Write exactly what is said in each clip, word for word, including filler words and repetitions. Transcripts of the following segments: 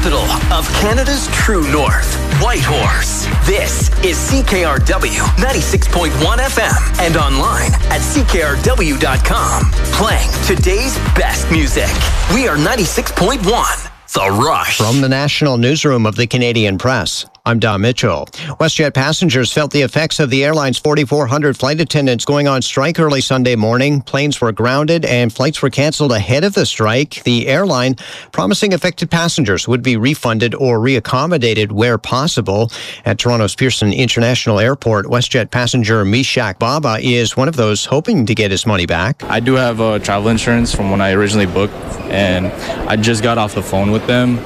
capital of Canada's true north, Whitehorse. This is C K R W ninety-six point one F M and online at C K R W dot com. Playing today's best music. We are ninety-six point one, The Rush. From the National Newsroom of the Canadian Press, I'm Don Mitchell. WestJet passengers felt the effects of the airline's forty-four hundred flight attendants going on strike early Sunday morning. Planes were grounded and flights were canceled ahead of the strike. The airline promising affected passengers would be refunded or reaccommodated where possible. At Toronto's Pearson International Airport, WestJet passenger Mishak Baba is one of those hoping to get his money back. I do have uh, travel insurance from when I originally booked, and I just got off the phone with them,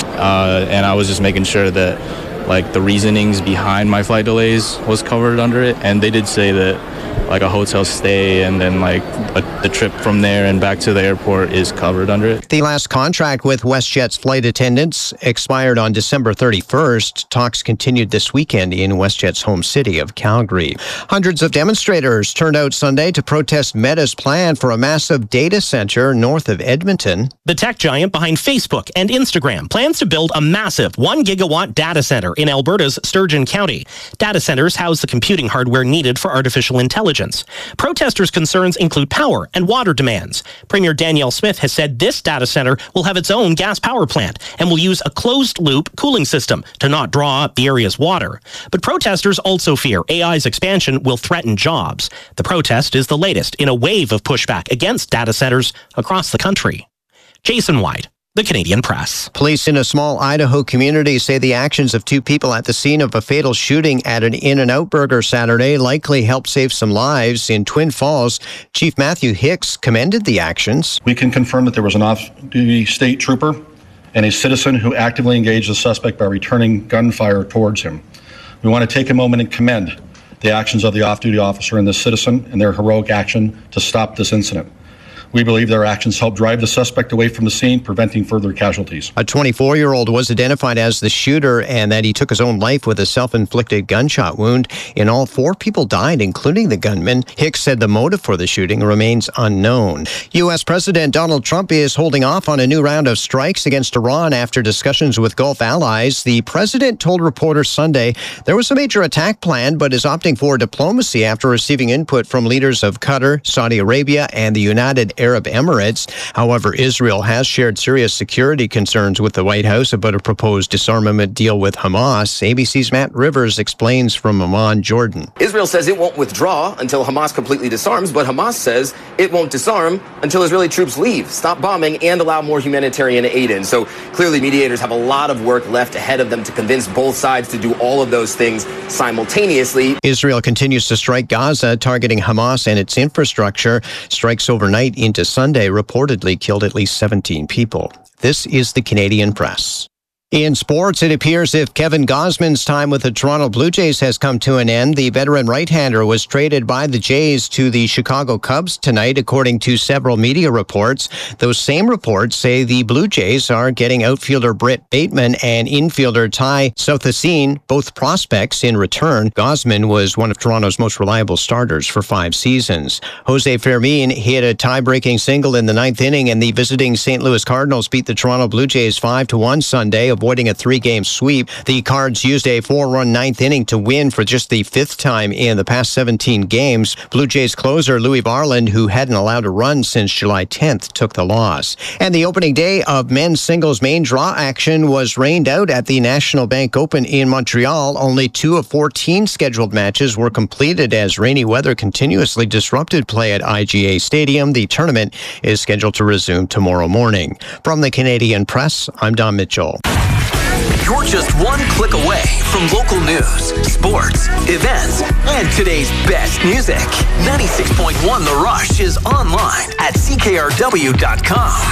uh, and I was just making sure that like the reasonings behind my flight delays was covered under it, and they did say that like a hotel stay and then like a, the trip from there and back to the airport is covered under it. The last contract with WestJet's flight attendants expired on December thirty-first. Talks continued this weekend in WestJet's home city of Calgary. Hundreds of demonstrators turned out Sunday to protest Meta's plan for a massive data center north of Edmonton. The tech giant behind Facebook and Instagram plans to build a massive one gigawatt data center in Alberta's Sturgeon County. Data centers house the computing hardware needed for artificial intelligence. Protesters' concerns include power and water demands. Premier Danielle Smith has said this data center will have its own gas power plant and will use a closed-loop cooling system to not draw up the area's water. But protesters also fear A I's expansion will threaten jobs. The protest is the latest in a wave of pushback against data centers across the country. Jason White, The Canadian Press. Police in a small Idaho community say the actions of two people at the scene of a fatal shooting at an In-N-Out Burger Saturday likely helped save some lives. In Twin Falls, Chief Matthew Hicks commended the actions. We can confirm that there was an off-duty state trooper and a citizen who actively engaged the suspect by returning gunfire towards him. We want to take a moment and commend the actions of the off-duty officer and the citizen and their heroic action to stop this incident. We believe their actions helped drive the suspect away from the scene, preventing further casualties. A twenty-four-year-old was identified as the shooter and that he took his own life with a self-inflicted gunshot wound. In all, four people died, including the gunman. Hicks said the motive for the shooting remains unknown. U S President Donald Trump is holding off on a new round of strikes against Iran after discussions with Gulf allies. The president told reporters Sunday there was a major attack plan, but is opting for diplomacy after receiving input from leaders of Qatar, Saudi Arabia, and the United Arab Emirates. However, Israel has shared serious security concerns with the White House about a proposed disarmament deal with Hamas. A B C's Matt Rivers explains from Amman, Jordan. Israel says it won't withdraw until Hamas completely disarms, but Hamas says it won't disarm until Israeli troops leave, stop bombing, and allow more humanitarian aid in. So clearly mediators have a lot of work left ahead of them to convince both sides to do all of those things simultaneously. Israel continues to strike Gaza, targeting Hamas and its infrastructure. Strikes overnight into Sunday reportedly killed at least seventeen people. This is the Canadian Press. In sports, it appears if Kevin Gausman's time with the Toronto Blue Jays has come to an end. The veteran right-hander was traded by the Jays to the Chicago Cubs tonight, according to several media reports. Those same reports say the Blue Jays are getting outfielder Britt Bateman and infielder Ty Southassine, both prospects, in return. Gausman was one of Toronto's most reliable starters for five seasons. Jose Fermin hit a tie-breaking single in the ninth inning, and the visiting Saint Louis Cardinals beat the Toronto Blue Jays five to one Sunday, avoiding a three-game sweep. The Cards used a four-run ninth inning to win for just the fifth time in the past seventeen games. Blue Jays closer Louis Varland, who hadn't allowed a run since July tenth, took the loss. And the opening day of men's singles main draw action was rained out at the National Bank Open in Montreal. Only two of fourteen scheduled matches were completed as rainy weather continuously disrupted play at I G A Stadium. The tournament is scheduled to resume tomorrow morning. From the Canadian Press, I'm Don Mitchell. You're just one click away from local news, sports, events, and today's best music. ninety-six point one The Rush is online at C K R W dot com.